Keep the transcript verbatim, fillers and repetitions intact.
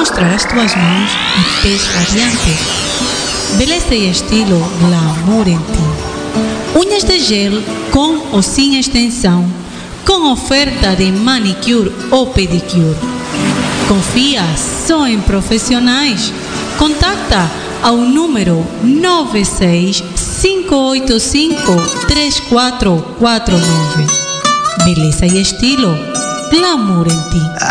mostrar as tuas mãos e pés radiantes. Beleza e estilo glamour em ti. Unhas de gel com ou sem extensão, com oferta de manicure ou pedicure. Confia só em profissionais. Contacta ao número nove seis cinco oito cinco três quatro quatro nove. Beleza e estilo glamour em ti.